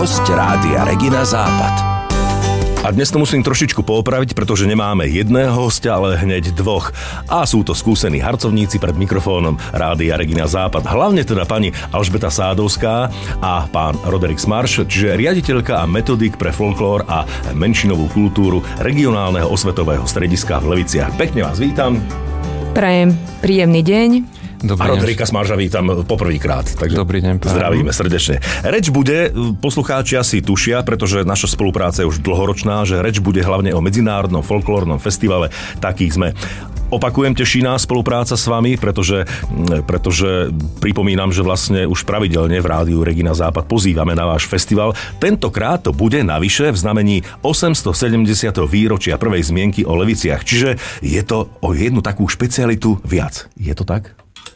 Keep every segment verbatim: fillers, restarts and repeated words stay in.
hosť Rádia Regina Západ. A dnes to musím trošičku poopraviť, pretože nemáme jedného hostia, ale hneď dvoch. A sú to skúsení harcovníci pred mikrofónom Rádia Regina Západ. Hlavne teda pani Alžbeta Sádovská a pán Roderick Smarš, čiže riaditeľka a metodik pre folklór a menšinovú kultúru regionálneho osvetového strediska v Leviciach. Pekne vás vítam. Prajem príjemný deň. Dobrý a Roderika Smarža vítam poprvýkrát. Takže dobrý deň, pán. Zdravíme srdečne. Reč bude, poslucháči asi tušia, pretože naša spolupráca je už dlhoročná, že reč bude hlavne o medzinárodnom folklórnom festivale. Takých sme. Opakujem, teší nás spolupráca s vami, pretože, pretože pripomínam, že vlastne už pravidelne v Rádiu Regina Západ pozývame na váš festival. Tentokrát to bude navyše v znamení osemstosedemdesiateho výročia prvej zmienky o Leviciach. Čiže je to o jednu takú špecialitu viac. Je to tak?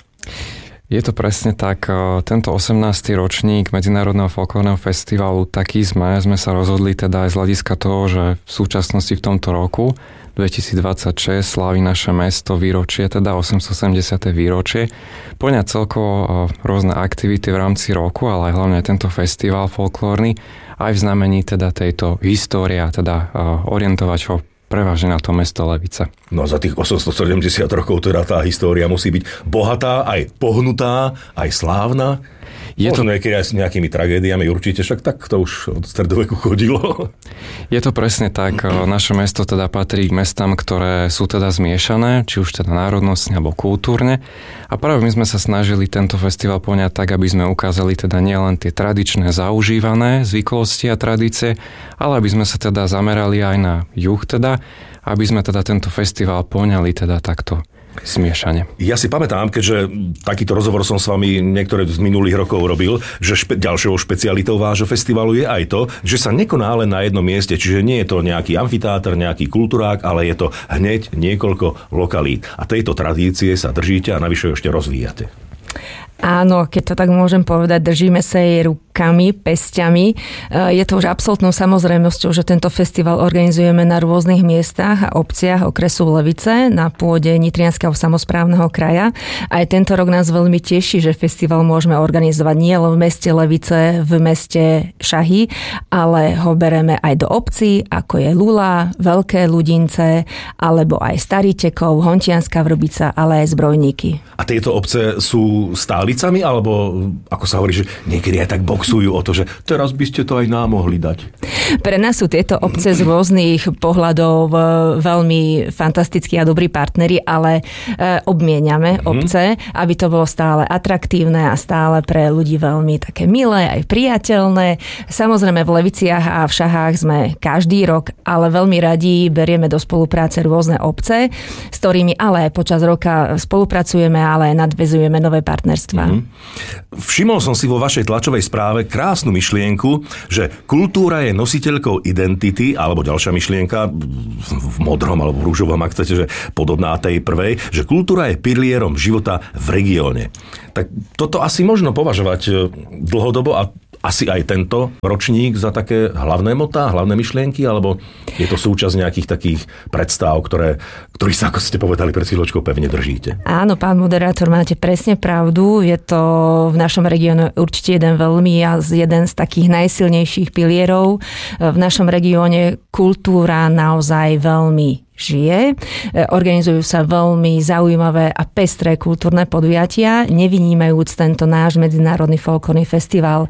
Je to presne tak. Tento osemnásty ročník Medzinárodného folklórneho festivalu, taký sme, sme sa rozhodli teda aj z hľadiska toho, že v súčasnosti v tomto roku dvetisícdvadsaťšesť slávi naše mesto výročie, teda osemstosedemdesiate výročie. Poňať celkovo rôzne aktivity v rámci roku, ale aj hlavne tento festival folklórny, aj v znamení teda tejto histórie, teda orientovať ho prevažne na to mesto Levice. No za tých osemstosedemdesiat rokov teda tá história musí byť bohatá, aj pohnutá, aj slávna. Je Možno to... niekedy aj s nejakými tragédiami určite, však tak to už od stredoveku chodilo. Je to presne tak. Naše mesto teda patrí k mestám, ktoré sú teda zmiešané, či už teda národnostne alebo kultúrne. A práve my sme sa snažili tento festival poňať tak, aby sme ukázali teda nielen tie tradičné zaužívané zvyklosti a tradície, ale aby sme sa teda zamerali aj na juh teda, aby sme teda tento festival poňali teda takto smiešane. Ja si pamätám, keďže takýto rozhovor som s vami niektoré z minulých rokov robil, že špe- ďalšou špecialitou vášho festivalu je aj to, že sa nekoná len na jednom mieste, čiže nie je to nejaký amfiteáter, nejaký kulturák, ale je to hneď niekoľko lokalít. A tejto tradície sa držíte a navyše ešte rozvíjate. Áno, keď to tak môžem povedať, držíme sa jej rukami, pesťami. Je to už absolútnou samozrejmosťou, že tento festival organizujeme na rôznych miestach a obciach okresu Levice na pôde Nitrianskeho samosprávneho kraja. Aj tento rok nás veľmi teší, že festival môžeme organizovať nie len v meste Levice, v meste Šahy, ale ho bereme aj do obcí, ako je Lula, Veľké Ľudince, alebo aj Starítekov, Hontianská Vrbica, ale aj Zbrojníky. A tieto obce sú stálicami, alebo ako sa hovorí, že niekedy aj tak boxujú o to, že teraz by ste to aj nám mohli dať? Pre nás sú tieto obce z rôznych pohľadov veľmi fantastickí a dobrí partneri, ale obmieniame mm-hmm. obce, aby to bolo stále atraktívne a stále pre ľudí veľmi také milé, aj priateľné. Samozrejme v Leviciach a v Šahách sme každý rok, ale veľmi radi berieme do spolupráce rôzne obce, s ktorými ale aj počas roka spolupracujeme, ale nadväzujeme nové partnerstvá. Mm-hmm. Všimol som si vo vašej tlačovej správe krásnu myšlienku, že kultúra je nositeľkou identity, alebo ďalšia myšlienka v modrom alebo v rúžovom, ak chcete, že podobná tej prvej, že kultúra je pilierom života v regióne. Tak toto asi možno považovať dlhodobo a asi aj tento ročník za také hlavné motá, hlavné myšlienky, alebo je to súčasť nejakých takých predstav, ktoré, ktorých sa, ako ste povedali pred chvíľočkou, pevne držíte? Áno, pán moderátor, máte presne pravdu. Je to v našom regióne určite jeden veľmi a jeden z takých najsilnejších pilierov. V našom regióne kultúra naozaj veľmi žije. Organizujú sa veľmi zaujímavé a pestré kultúrne podujatia, nevynímajúc tento náš medzinárodný folklórny festival.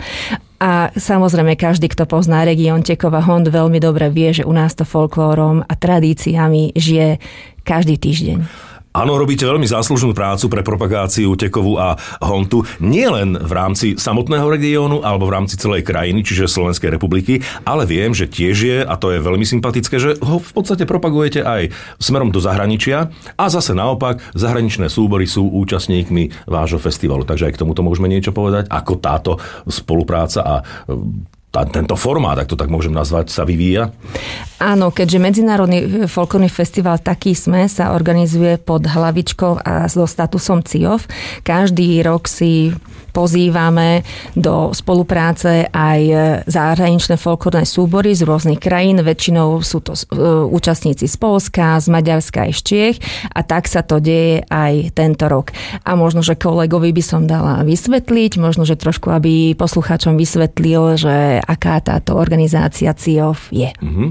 A samozrejme, každý, kto pozná región Tekov a Hont, veľmi dobre vie, že u nás to folklórom a tradíciami žije každý týždeň. Áno, robíte veľmi záslužnú prácu pre propagáciu Tekovu a Hontu nielen v rámci samotného regiónu alebo v rámci celej krajiny, čiže Slovenskej republiky, ale viem, že tiež je, a to je veľmi sympatické, že ho v podstate propagujete aj smerom do zahraničia a zase naopak zahraničné súbory sú účastníkmi vášho festivalu. Takže aj k tomuto môžeme niečo povedať, ako táto spolupráca a tá, tento formát, ak to tak môžem nazvať, sa vyvíja? Áno, keďže Medzinárodný folklórny festival Taký sme sa organizuje pod hlavičkou a so statusom C I O F. Každý rok si pozývame do spolupráce aj zahraničné folklórne súbory z rôznych krajín. Väčšinou sú to účastníci z Poľska, z Maďarska aj z Čiech a tak sa to deje aj tento rok. A možno, že kolegovi by som dala vysvetliť, možno, že trošku, aby poslucháčom vysvetlil, že aká táto organizácia cé í ó ef je. Mm-hmm.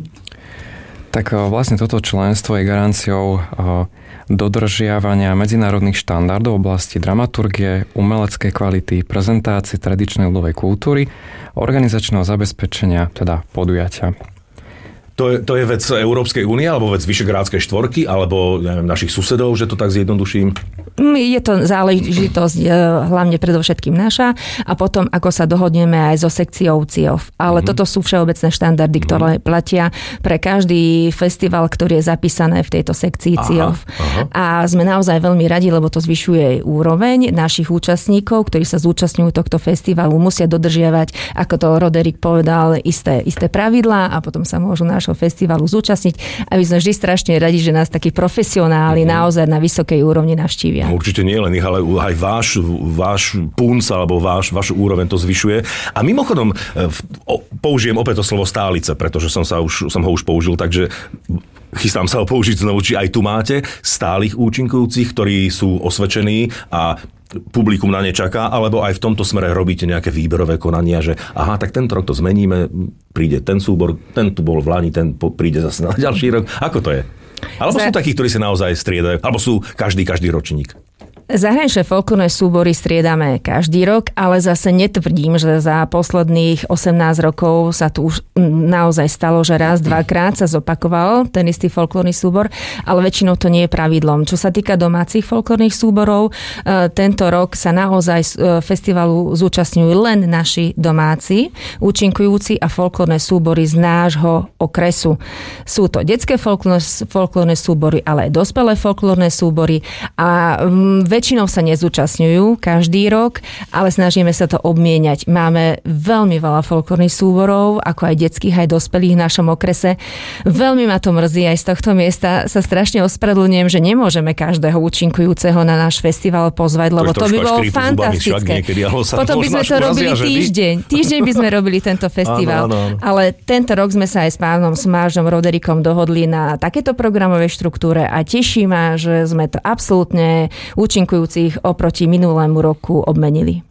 Tak vlastne toto členstvo je garanciou dodržiavania medzinárodných štandardov v oblasti dramaturgie, umeleckej kvality, prezentácie tradičnej ľudovej kultúry, organizačného zabezpečenia, teda podujatia. To je, to je vec Európskej únie, alebo vec Vyšegrádskej štvorky, alebo neviem, našich susedov, že to tak zjednoduším? Je to záležitosť hlavne predovšetkým naša a potom, ako sa dohodneme aj so sekciou cé í ó ef. Ale mm-hmm. toto sú všeobecné štandardy, ktoré mm-hmm. platia pre každý festival, ktorý je zapísané v tejto sekcii cé í ó ef. Aha, aha. A sme naozaj veľmi radi, lebo to zvyšuje úroveň našich účastníkov, ktorí sa zúčastňujú tohto festivalu, musia dodržiavať, ako to Roderick povedal, isté, isté pravidlá a potom sa môžu nášho festivalu zúčastniť. A my sme vždy strašne radi, že nás takí profesionáli mm-hmm. naozaj na vysokej úrovni navštívia. No, určite nie len ich, ale aj váš, váš punc alebo váš, vašu úroveň to zvyšuje. A mimochodom, použijem opäť to slovo stálice, pretože som, sa už, som ho už použil, takže chystám sa ho použiť znovu, či aj tu máte stálych účinkujúcich, ktorí sú osvedčení a publikum na ne čaká, alebo aj v tomto smere robíte nejaké výberové konania, že aha, tak tento rok to zmeníme, príde ten súbor, ten tu bol v Lani, ten príde zase na ďalší rok. Ako to je? Alebo sú takí, ktorí sa naozaj striedajú, alebo sú každý, každý ročník? Zahraničné folklórne súbory striedame každý rok, ale zase netvrdím, že za posledných osemnásť rokov sa tu už naozaj stalo, že raz, dvakrát sa zopakoval ten istý folklórny súbor, ale väčšinou to nie je pravidlom. Čo sa týka domácich folklórnych súborov, tento rok sa naozaj festivalu zúčastňujú len naši domáci, účinkujúci a folklórne súbory z nášho okresu. Sú to detské folklórne, folklórne súbory, ale aj dospelé folklórne súbory a väčšinou sa nezúčastňujú každý rok, ale snažíme sa to obmieniať. Máme veľmi veľa folklórnych súborov, ako aj detských, aj dospelých v našom okrese. Veľmi ma to mrzí, aj z tohto miesta sa strašne ospravedlňujem, že nemôžeme každého účinkujúceho na náš festival pozvať, lebo to, to by bolo fantastické. Niekedy, potom by sme to robili týždeň. Týždeň by sme robili tento festival. Áno, áno, áno. Ale tento rok sme sa aj s pánom Smážom Roderickom dohodli na takéto programovej štruktúre a teší ma, že sme to absolútne účinkujúcich oproti minulému roku obmenili.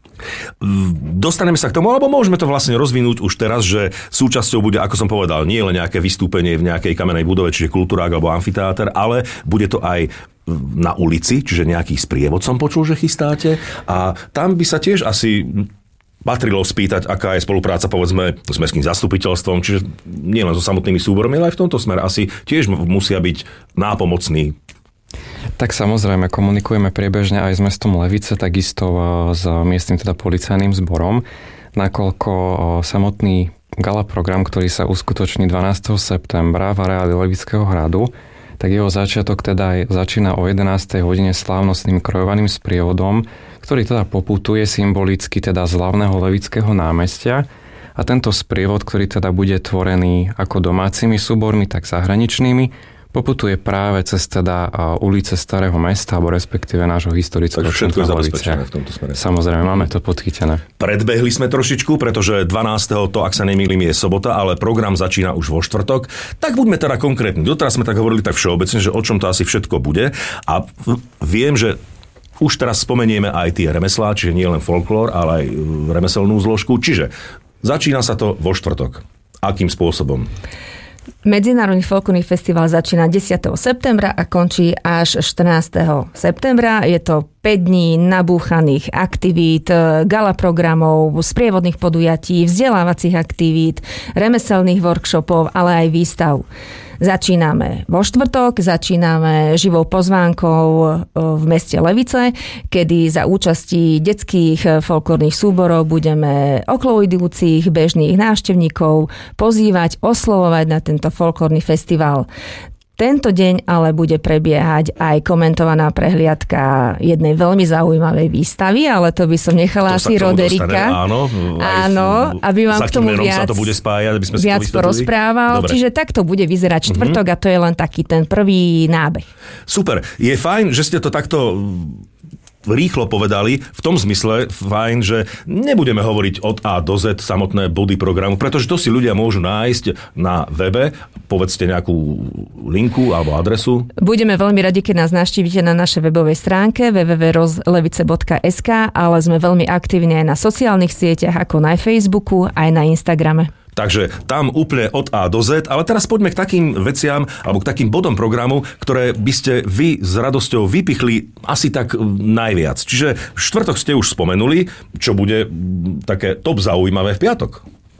Dostaneme sa k tomu, alebo môžeme to vlastne rozvinúť už teraz, že súčasťou bude, ako som povedal, nie len nejaké vystúpenie v nejakej kamennej budove, čiže kultúrák alebo amfiteáter, ale bude to aj na ulici, čiže nejaký sprievod som počul, že chystáte a tam by sa tiež asi patrilo spýtať, aká je spolupráca povedzme s mestským zastupiteľstvom, čiže nie len so samotnými súbormi, ale aj v tomto smere asi tiež musia byť nápomocní. Tak samozrejme, komunikujeme priebežne aj s mestom Levice, takisto s miestnym teda policajným zborom, nakoľko samotný gala program, ktorý sa uskutoční dvanásteho septembra v areáli Levického hradu, tak jeho začiatok teda začína o jedenástej hodine slávnostným krojovaným sprievodom, ktorý teda poputuje symbolicky teda z hlavného Levického námestia. A tento sprievod, ktorý teda bude tvorený ako domácimi súbormi, tak zahraničnými, poputuje práve cez teda ulice Starého mesta, alebo respektíve nášho historického centra Levice. V tomto smere. Samozrejme, máme to podchytené. Predbehli sme trošičku, pretože dvanásteho to, ak sa nemýlim, je sobota, ale program začína už vo štvrtok. Tak buďme teda konkrétni. Doteraz sme tak hovorili tak všeobecne, že o čom to asi všetko bude. A viem, že už teraz spomenieme aj tie remeslá, čiže nie len folklór, ale aj remeselnú zložku. Čiže začína sa to vo štvrtok. Akým spôsobom? Medzinárodný folklórny festival začína desiateho septembra a končí až štrnásteho septembra. Je to päť dní nabúchaných aktivít, gala programov, sprievodných podujatí, vzdelávacích aktivít, remeselných workshopov, ale aj výstav. Začíname vo štvrtok, začíname živou pozvánkou v meste Levice, kedy za účasti detských folklórnych súborov budeme okolo idúcich bežných návštevníkov pozývať, oslovovať na tento folklórny festival. Tento deň ale bude prebiehať aj komentovaná prehliadka jednej veľmi zaujímavej výstavy, ale to by som nechala to asi Roderika. Áno, áno, aby vám k tomu viac, sa to bude spájať, aby sme viac porozprával. Dobre. Čiže takto bude vyzerať štvrtok mm-hmm. a to je len taký ten prvý nábeh. Super. Je fajn, že ste to takto rýchlo povedali, v tom zmysle fajn, že nebudeme hovoriť od A do Z samotné body programu, pretože to si ľudia môžu nájsť na webe. Povedzte nejakú linku alebo adresu. Budeme veľmi radi, keď nás navštívite na našej webovej stránke w w w bodka rozlevice bodka es ka, ale sme veľmi aktívni aj na sociálnych sieťach, ako na Facebooku, aj na Instagrame. Takže tam úplne od A do Z, ale teraz poďme k takým veciam alebo k takým bodom programu, ktoré by ste vy s radosťou vypichli asi tak najviac. Čiže štvrtok ste už spomenuli, čo bude také top zaujímavé v piatok.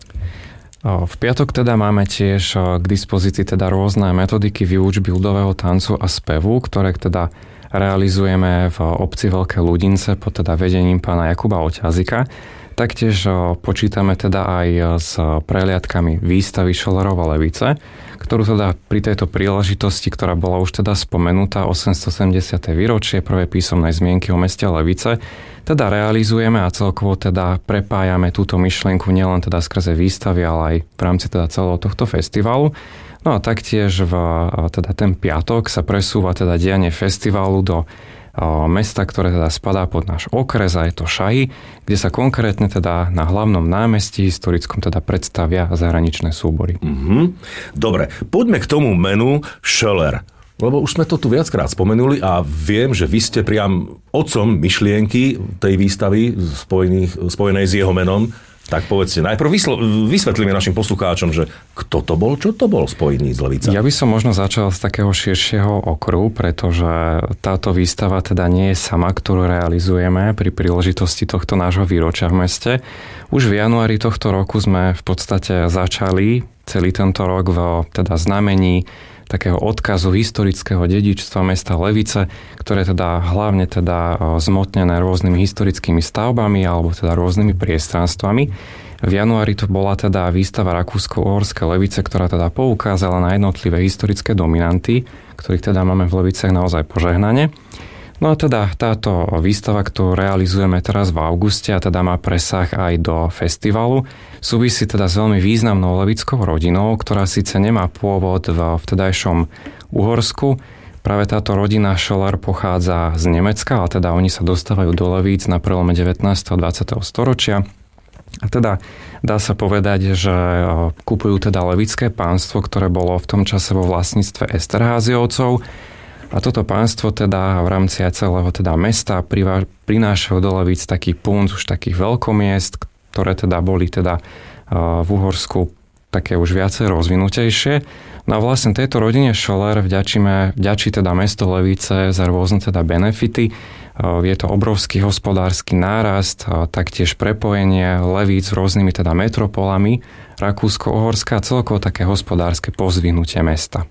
V piatok teda máme tiež k dispozícii teda rôzne metodiky výučby ľudového tancu a spevu, ktoré teda realizujeme v obci Veľké Ľudince pod teda vedením pána Jakuba Oťazika. Taktiež počítame teda aj s prehliadkami výstavy Schillerova Levice, ktorú teda pri tejto príležitosti, ktorá bola už teda spomenutá, osemstosedemdesiate výročie prvej písomnej zmienky o meste Levice, teda realizujeme a celkovo teda prepájame túto myšlienku nielen teda skrze výstavy, ale aj v rámci teda celého tohto festivalu. No a taktiež v teda ten piatok sa presúva teda dianie festivalu do mesta, ktoré teda spadá pod náš okres, a je to Šahy, kde sa konkrétne teda na hlavnom námestí historickom teda predstavia zahraničné súbory. Mm-hmm. Dobre, poďme k tomu menu Schiller. Lebo už sme to tu viackrát spomenuli a viem, že vy ste priam otcom myšlienky tej výstavy spojených, spojenej s jeho menom. Tak povedzte, najprv vyslo- vysvetlíme našim poslucháčom, že kto to bol, čo to bol spojený s Levicou. Ja by som možno začal z takého širšieho okruhu, pretože táto výstava teda nie je sama, ktorú realizujeme pri príležitosti tohto nášho výročia v meste. Už v januári tohto roku sme v podstate začali celý tento rok v teda znamení takého odkazu historického dedičstva mesta Levice, ktoré teda hlavne teda zmotnené rôznymi historickými stavbami alebo teda rôznymi priestranstvami. V januári to bola teda výstava Rakúsko-Uhorské Levice, ktorá teda poukázala na jednotlivé historické dominanty, ktorých teda máme v Leviciach naozaj požehnane. No a teda táto výstava, ktorú realizujeme teraz v auguste a teda má presah aj do festivalu, súvisí teda s veľmi významnou levickou rodinou, ktorá síce nemá pôvod v vtedajšom Uhorsku. Práve táto rodina Schiller pochádza z Nemecka, ale teda oni sa dostávajú do Levíc na prelome devätnásteho a dvadsiateho storočia. A teda dá sa povedať, že kupujú teda levické pánstvo, ktoré bolo v tom čase vo vlastníctve Esterházyovcov. A toto pánstvo teda v rámci aj celého teda mesta prinášajú do Levíc taký punc už takých veľkomiest, ktoré teda boli teda v Uhorsku také už viacej rozvinutejšie. No a vlastne tejto rodine Schiller vďačíme, vďačí teda mesto Levice za rôzne teda benefity. Je to obrovský hospodársky nárast, taktiež prepojenie Levíc s rôznymi teda metropolami, Rakúsko-Uhorska a celkovo také hospodárske pozvihnutie mesta.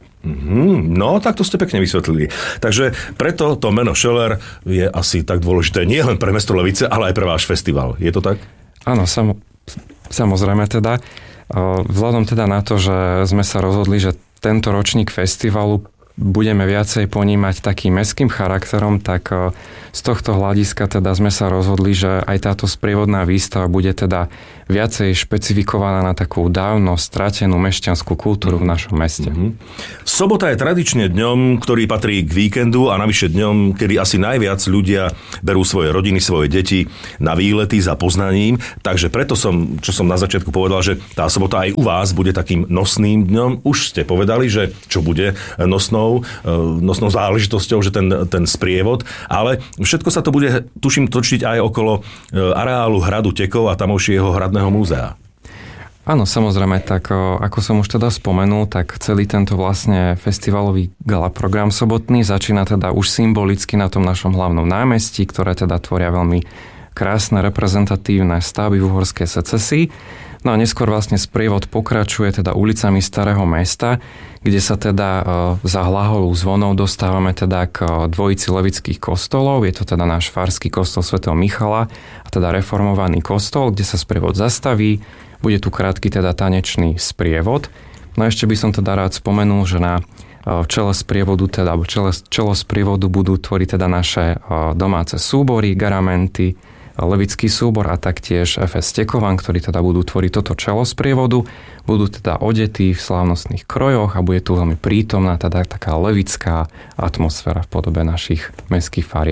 Mm, no, tak to ste pekne vysvetlili. Takže preto to meno Schiller je asi tak dôležité nie len pre mesto Levice, ale aj pre váš festival. Je to tak? Áno, sam, samozrejme teda. Vzhľadom teda na to, že sme sa rozhodli, že tento ročník festivalu budeme viacej ponímať takým mestským charakterom, tak z tohto hľadiska teda sme sa rozhodli, že aj táto sprievodná výstava bude teda viacej špecifikovaná na takú dávno stratenú mešťanskú kultúru v našom meste. Mm-hmm. Sobota je tradične dňom, ktorý patrí k víkendu a navyše dňom, kedy asi najviac ľudia berú svoje rodiny, svoje deti na výlety za poznaním. Takže preto som, čo som na začiatku povedal, že tá sobota aj u vás bude takým nosným dňom. Už ste povedali, že čo bude nosnou, nosnou záležitosťou, že ten, ten sprievod, ale všetko sa to bude, tuším, točiť aj okolo areálu hradu Tekov a tamovšieho hradného múzea. Áno, samozrejme, tak ako som už teda spomenul, tak celý tento vlastne festivalový gala program sobotný začína teda už symbolicky na tom našom hlavnom námestí, ktoré teda tvoria veľmi krásne reprezentatívne stavby v uhorskej secesii. No a neskôr vlastne sprievod pokračuje teda ulicami Starého mesta, kde sa teda za hlaholu zvonov dostávame teda k dvojici levických kostolov. Je to teda náš farský kostol svätého Michala a teda reformovaný kostol, kde sa sprievod zastaví. Bude tu krátky teda tanečný sprievod. No a ešte by som teda rád spomenul, že na čele sprievodu teda, alebo čele, čelo sprievodu budú tvoriť teda naše domáce súbory, garamenty, levický súbor a taktiež ef es Tekovan, ktorí teda budú tvoriť toto čelo sprievodu. Budú teda odetí v slávnostných krojoch a bude tu veľmi prítomná teda taká levická atmosféra v podobe našich mestských farieb.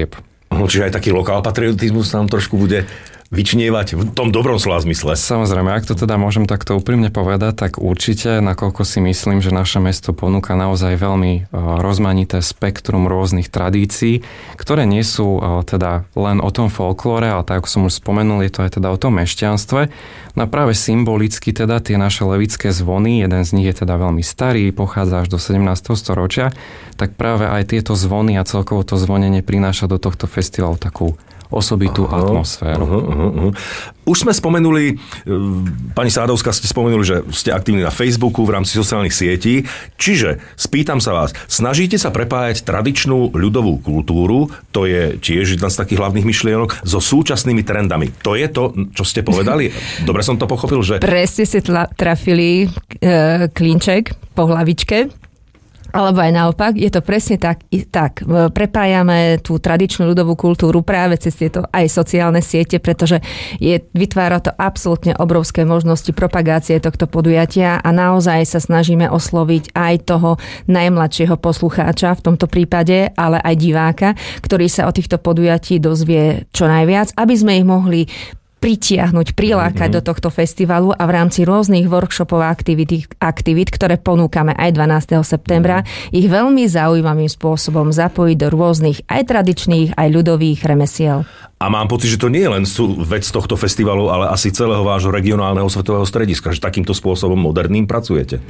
Čiže aj taký lokál patriotizmus nám trošku bude vyčnievať v tom dobrom slova zmysle. Samozrejme, ak to teda môžem takto úprimne povedať, tak určite, nakoľko si myslím, že naše mesto ponúka naozaj veľmi rozmanité spektrum rôznych tradícií, ktoré nie sú teda len o tom folklóre, ale tak ako som už spomenul, je to aj teda o tom mešťanstve. No práve symbolicky teda tie naše levické zvony, jeden z nich je teda veľmi starý, pochádza až do sedemnásteho storočia, tak práve aj tieto zvony a celkovo to zvonenie prináša do tohto festivalu takú osobitú aha, atmosféru. Aha, aha, aha. Už sme spomenuli, pani Sádovská, ste spomenuli, že ste aktívni na Facebooku v rámci sociálnych sietí. Čiže, spýtam sa vás, snažíte sa prepájať tradičnú ľudovú kultúru, to je tiež jedna z takých hlavných myšlienok, so súčasnými trendami. To je to, čo ste povedali? Dobre som to pochopil, že... Presne si tla, trafili e, klinček po hlavičke. Alebo aj naopak, je to presne tak, tak. Prepájame tú tradičnú ľudovú kultúru práve cez tieto aj sociálne siete, pretože je, vytvára to absolútne obrovské možnosti propagácie tohto podujatia a naozaj sa snažíme osloviť aj toho najmladšieho poslucháča v tomto prípade, ale aj diváka, ktorý sa o týchto podujatí dozvie čo najviac, aby sme ich mohli pritiahnuť, prilákať mm-hmm. do tohto festivalu a v rámci rôznych workshopov a aktivít, aktivít, ktoré ponúkame aj dvanásteho septembra, mm-hmm. ich veľmi zaujímavým spôsobom zapojiť do rôznych aj tradičných, aj ľudových remesiel. A mám pocit, že to nie je len vec tohto festivalu, ale asi celého vášho regionálneho svetového strediska, že takýmto spôsobom moderným pracujete.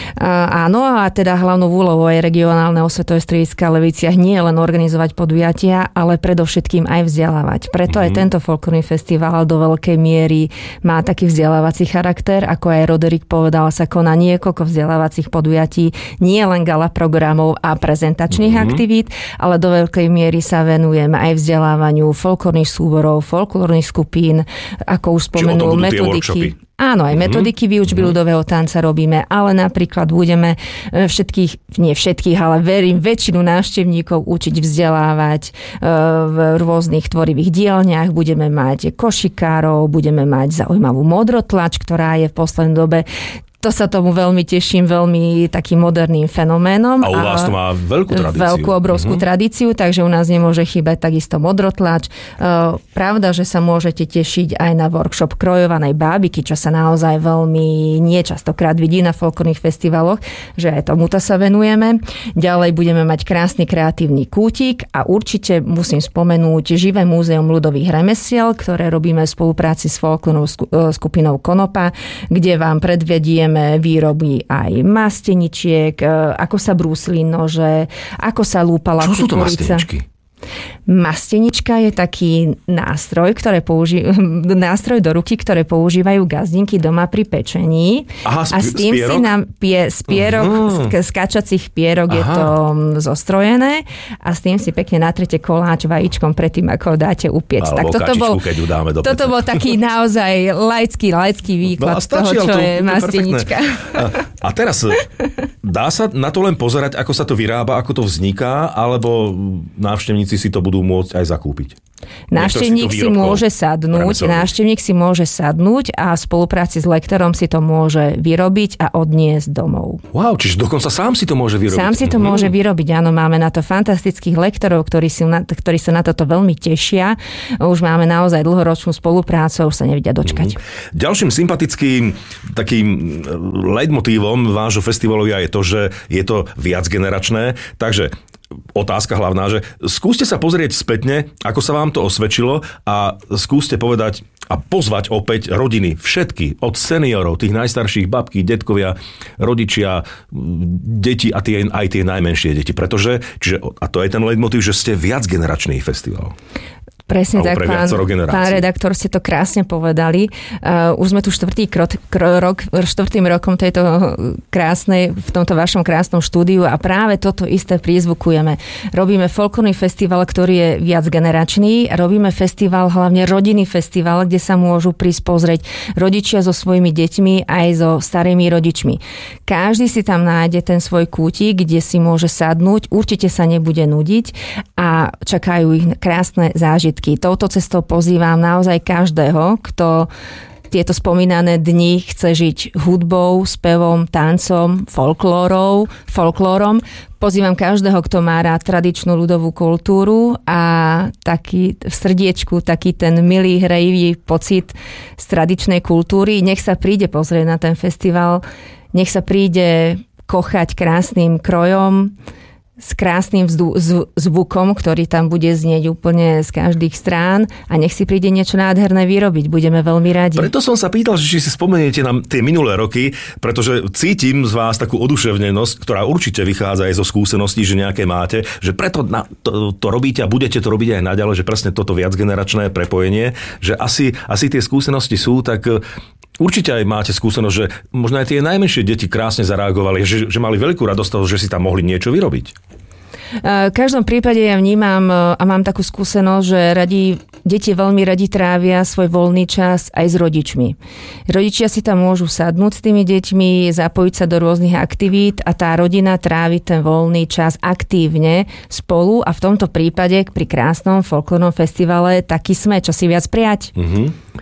Uh, áno, a teda hlavnou úlohou aj regionálneho svetového strediska Leviciach nie je len organizovať podujatia, ale predovšetkým aj vzdelávať. Preto mm-hmm. aj tento folklórny festival do veľkej miery má taký vzdelávací charakter, ako aj Roderick povedal, sa koná niekoľko vzdelávacích podujatí, nie len gala programov a prezentačných mm-hmm. aktivít, ale do veľkej miery sa venujeme aj vzdelávaniu folklórnych súborov, folklórnych skupín, ako už spomenul, metodiky. Áno, aj metodiky mm-hmm. výučby mm-hmm. ľudového tanca robíme, ale napríklad budeme všetkých, nie všetkých, ale verím, väčšinu návštevníkov učiť vzdelávať v rôznych tvorivých dielniach. Budeme mať košikárov, budeme mať zaujímavú modrotlač, ktorá je v poslednej dobe. To sa tomu veľmi teším, veľmi takým moderným fenoménom. A u vás to má veľkú tradíciu. Veľkú, obrovskú uh-huh. tradíciu, takže u nás nemôže chýbať takisto modrotlač. Pravda, že sa môžete tešiť aj na workshop krojovanej bábiky, čo sa naozaj veľmi niečastokrát vidí na folklórnych festivaloch, že aj tomuto sa venujeme. Ďalej budeme mať krásny kreatívny kútik a určite musím spomenúť Živé múzeum ľudových remesiel, ktoré robíme v spolupráci s folklórnou skupinou Konopa, kde vám predvediem výroby aj masteničiek, ako sa brúsli nože, ako sa lúpala kukurica. Čo sú to masteničky? Mastenička je taký nástroj, ktoré použi- nástroj do ruky, ktoré používajú gazdinky doma pri pečení. Aha, sp- a s tým spierok? si na pie- spierok, uh-huh. z kačacích pierok Aha. je to zostrojené a s tým si pekne natrete koláč vajíčkom predtým, ako ho dáte upiecť. Alebo tak toto kačičku, bol, keď ju dáme do toto bol taký naozaj laický, laický výklad no toho, čo to, je mastenička. A, a teraz, dá sa na to len pozerať, ako sa to vyrába, ako to vzniká, alebo návštevníci si to budú môcť aj zakúpiť? Návštevník si, si môže sadnúť, návštevník si môže sadnúť a v spolupráci s lektorom si to môže vyrobiť a odniesť domov. Wow, čiže dokonca sám si to môže vyrobiť. Sám si to mm. môže vyrobiť, áno, máme na to fantastických lektorov, ktorí, si na, ktorí sa na toto veľmi tešia. Už máme naozaj dlhoročnú spoluprácu, už sa nevedia dočkať. Mm. Ďalším sympatickým takým leitmotívom vášho festivalu je to, že je to viacgeneračné, takže otázka hlavná, že skúste sa pozrieť spätne, ako sa vám to osvedčilo a skúste povedať a pozvať opäť rodiny, všetky, od seniorov, tých najstarších, babky, detkovia, rodičia, deti a tie, aj tie najmenšie deti. Pretože, čiže, a to je ten leitmotív, že ste viacgeneračný festival. Presne tak, pán, pán redaktor, ste to krásne povedali. Uh, už sme tu štvrtý krok, rok, štvrtým rokom tejto krásnej, v tomto vašom krásnom štúdiu a práve toto isté prízvukujeme. Robíme folklórny festival, ktorý je viac generačný. Robíme festival, hlavne rodinný festival, kde sa môžu prísť pozrieť rodičia so svojimi deťmi aj so starými rodičmi. Každý si tam nájde ten svoj kútik, kde si môže sadnúť, určite sa nebude nudiť a čakajú ich krásne zážitky. Touto cestou pozývam naozaj každého, kto tieto spomínané dni chce žiť hudbou, spevom, tancom, folklórou, folklórom. Pozývam každého, kto má rád tradičnú ľudovú kultúru a taký v srdiečku, taký ten milý, hrejivý pocit z tradičnej kultúry. Nech sa príde pozrieť na ten festival, nech sa príde kochať krásnym krojom, s krásnym vzdu- zv- zvukom, ktorý tam bude znieť úplne z každých strán a nech si príde niečo nádherné vyrobiť. Budeme veľmi radi. Preto som sa pýtal, že či si spomeniete na tie minulé roky, pretože cítim z vás takú oduševnenosť, ktorá určite vychádza aj zo skúseností, že nejaké máte, že preto na to, to robíte a budete to robiť aj naďalej, že presne toto viacgeneračné prepojenie, že asi, asi tie skúsenosti sú, tak určite aj máte skúsenosť, že možno aj tie najmenšie deti krásne zareagovali, že, že mali veľkú radosť toho, že si tam mohli niečo vyrobiť. V každom prípade ja vnímam a mám takú skúsenosť, že radi, deti veľmi radi trávia svoj voľný čas aj s rodičmi. Rodičia si tam môžu sadnúť s tými deťmi, zapojiť sa do rôznych aktivít a tá rodina trávi ten voľný čas aktívne spolu a v tomto prípade pri krásnom folklórnom festivale taký sme, čo si viac prijať. Mm-hmm.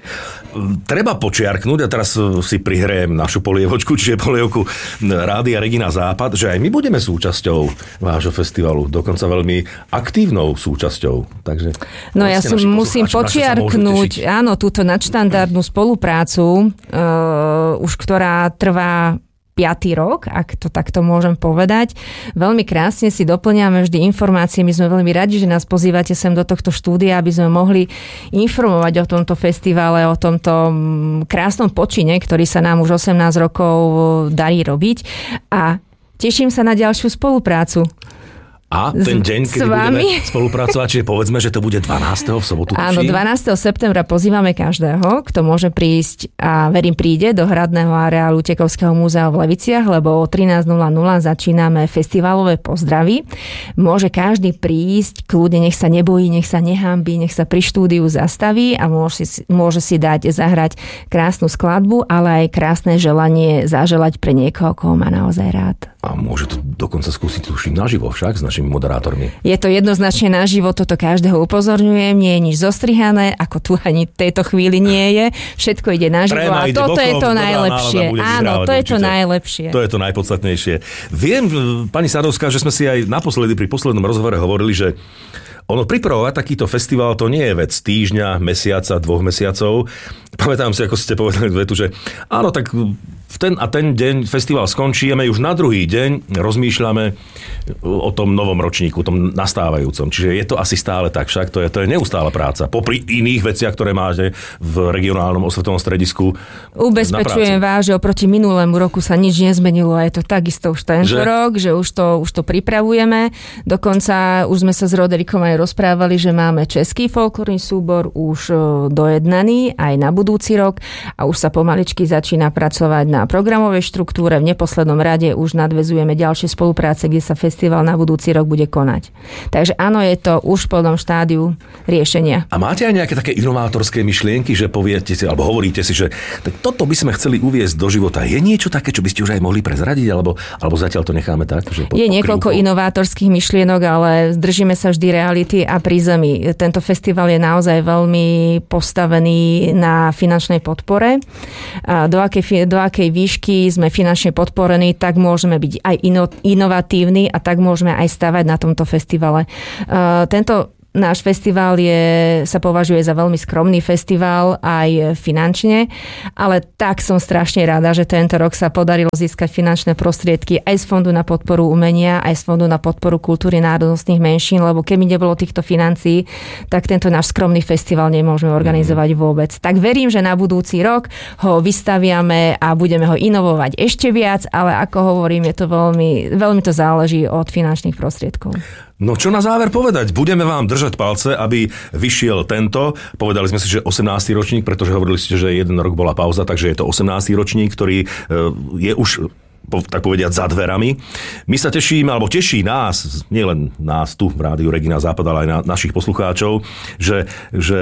Treba počiarknúť, a teraz si prihrejem našu polievočku, čiže polievku Rádia Regina Západ, že aj my budeme súčasťou vášho festivalu, dokonca veľmi aktívnou súčasťou. Takže no ja som musím počiarknúť, áno, túto nadštandardnú spoluprácu, uh, už ktorá trvá piatý rok, ak to takto môžem povedať. Veľmi krásne si doplňame vždy informácie. My sme veľmi radi, že nás pozývate sem do tohto štúdia, aby sme mohli informovať o tomto festivale, o tomto krásnom počine, ktorý sa nám už osemnásť rokov darí robiť. A teším sa na ďalšiu spoluprácu. A ten deň, kedy budeme spolupracovať, čiže povedzme, že to bude dvanásteho v sobotu. Áno, dvanásteho septembra pozývame každého, kto môže prísť a verím príde do hradného areálu Tekovského múzea v Leviciach, lebo o trinásť nula nula začíname festivalové pozdravy. Môže každý prísť, kľudne nech sa nebojí, nech sa nehanbí, nech sa pri štúdiu zastaví a môže si, môže si dať zahrať krásnu skladbu, ale aj krásne želanie zaželať pre niekoho, koho má naozaj rád. A môže to dokonca skúsiť tuším naživo však s našimi moderátormi. Je to jednoznačne naživo, toto každého upozorňujem, nie je nič zostrihané, ako tu ani v tejto chvíli nie je. Všetko ide naživo Tréma a toto bokom, je to najlepšie. Áno, to je určite. To najlepšie. To je to najpodstatnejšie. Viem, pani Sadovská, že sme si aj naposledy pri poslednom rozhovore hovorili, že ono pripravovať takýto festival, to nie je vec týždňa, mesiaca, dvoch mesiacov. Pamätám si, ako ste povedali vetu, že áno, tak v ten a ten deň festival skončí a my už na druhý deň rozmýšľame o tom novom ročníku, tom nastávajúcom. Čiže je to asi stále tak však, to je, to je neustála práca. Popri iných veciach, ktoré máte v regionálnom osvetovom stredisku. Ubezpečujem vás, že oproti minulému roku sa nič nezmenilo a je to takisto už tento že? rok, že už to, už to pripravujeme. Dokonca už sme sa s Roderikom aj rozprávali, že máme český folklórny súbor už dojednaný aj na budúci rok a už sa pomaličky začína pracovať na programovej štruktúre. V neposlednom rade už nadväzujeme ďalšie spolupráce, kde sa festival na budúci rok bude konať. Takže áno, je to už v plnom štádiu riešenia. A máte aj nejaké také inovátorské myšlienky, že poviete si, alebo hovoríte si, že tak toto by sme chceli uviesť do života. Je niečo také, čo by ste už aj mohli prezradiť, alebo, alebo zatiaľ to necháme tak? Že pod, je niekoľko inovátorských myšlienok, ale držíme sa vždy reality a pri zemi. Tento festival je naozaj veľmi postavený na finančnej podpore. A do akej, do akej výšky sme finančne podporení, tak môžeme byť aj ino, inovatívni a tak môžeme aj stavať na tomto festivale. Uh, tento náš festival je, sa považuje za veľmi skromný festival aj finančne, ale tak som strašne rada, že tento rok sa podarilo získať finančné prostriedky aj z Fondu na podporu umenia, aj z Fondu na podporu kultúry národnostných menšín, lebo keby nebolo týchto financií, tak tento náš skromný festival nemôžeme organizovať vôbec. Tak verím, že na budúci rok ho vystaviame a budeme ho inovovať ešte viac, ale ako hovorím, je to veľmi, veľmi to záleží od finančných prostriedkov. No čo na záver povedať? Budeme vám držať palce, aby vyšiel tento. Povedali sme si, že osemnásty ročník, pretože hovorili ste, že jeden rok bola pauza, takže je to osemnásty ročník, ktorý je už tak povediať za dverami. My sa tešíme, alebo teší nás, nielen nás tu v Rádiu Regina Západ, ale aj na našich poslucháčov, že, že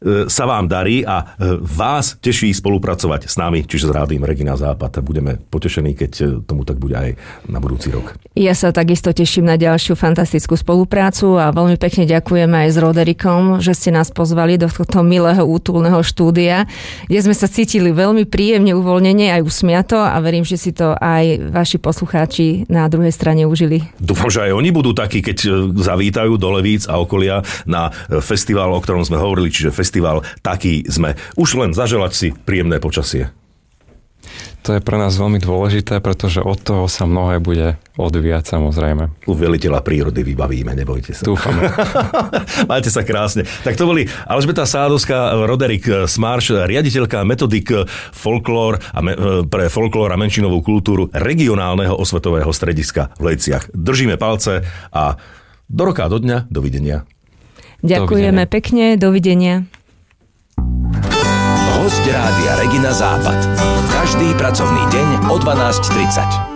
sa vám darí a vás teší spolupracovať s nami, čiže s Rádiom Regina Západ. Budeme potešení, keď tomu tak bude aj na budúci rok. Ja sa takisto teším na ďalšiu fantastickú spoluprácu a veľmi pekne ďakujeme aj s Roderikom, že ste nás pozvali do tohto milého útulného štúdia, kde sme sa cítili veľmi príjemne, uvoľnene aj usmiato a verím, že si to aj vaši poslucháči na druhej strane užili. Dúfam, že aj oni budú takí, keď zavítajú do Levíc a okolia na festival, o ktorom sme hovorili, čiže festival Taký sme. Už len zaželať si príjemné počasie. To je pre nás veľmi dôležité, pretože od toho sa mnohé bude odvíjať, samozrejme. U veliteľa prírody vybavíme, nebojte sa. Dúfame. Majte sa krásne. Tak to boli Alžbeta Sádovská, Roderik Smarš, riaditeľka metodik folklór a me, pre folklór a menšinovú kultúru regionálneho osvetového strediska v Lejciach. Držíme palce a do roka, do dňa, dovidenia. Ďakujeme dovidenia. Pekne, dovidenia. Hosť Rádia Regina Západ. Každý pracovný deň o dvanásť tridsať.